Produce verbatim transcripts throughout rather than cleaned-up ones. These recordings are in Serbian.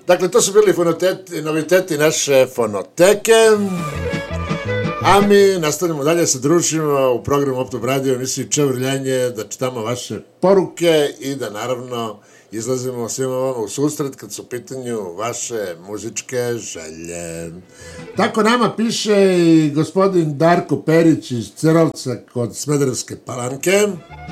Dakle, to su bili fonoteti, noviteti naše fonoteke, a mi nastavljamo dalje, se družimo u programu Optop Radio, emisiji Čevrljanje, da čitamo vaše poruke i da naravno izlazimo svima vama u susret kad su u pitanju vaše muzičke želje. Tako nama piše i gospodin Darko Perić iz Cerovca kod Smederevske Palanke.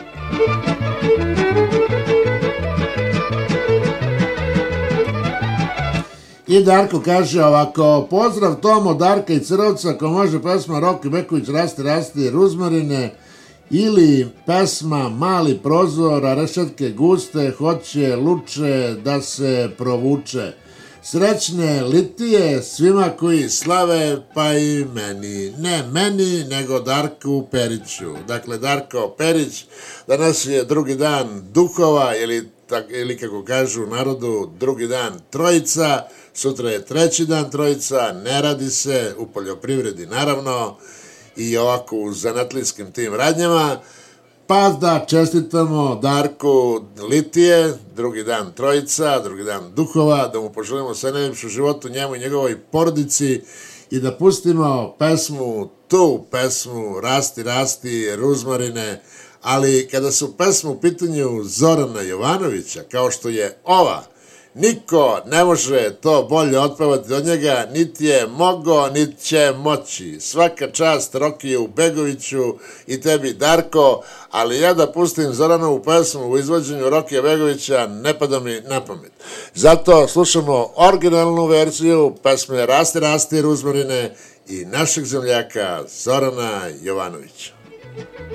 I Darko kaže ovako: pozdrav Tomo, Darka i Cerovca, ako može pesma Roki Beković Rasti, rasti ruzmarine, ili pesma Mali prozor, a rešetke guste, hoće luče da se provuče. Srećne litije svima koji slave, pa i meni. Ne meni, nego Darku Periću. Dakle, Darko Perić, danas je drugi dan duhova, ili, tak, ili kako kažu u narodu, drugi dan trojica, sutra je treći dan trojica, ne radi se u poljoprivredi naravno, i ovako u zanatlijskim tim radnjama, pa da čestitamo Darku litije, drugi dan trojica, drugi dan duhova, da mu poželimo sve najljepše u životu, njemu i njegovoj porodici, i da pustimo pesmu, tu pesmu Rasti, rasti, ruzmarine, ali kada su pesmu u pitanju Zorana Jovanovića, kao što je ova, niko ne može to bolje otpevati od njega, niti je mogo, niti će moći. Svaka čast Rokiju Begoviću i tebi, Darko, ali ja da pustim Zoranovu pesmu u izvođenju Rokija Begovića ne pada mi na pamet. Zato slušamo originalnu verziju pesme Rasti, rasti, ruzmarine i našeg zemljaka Zorana Jovanovića.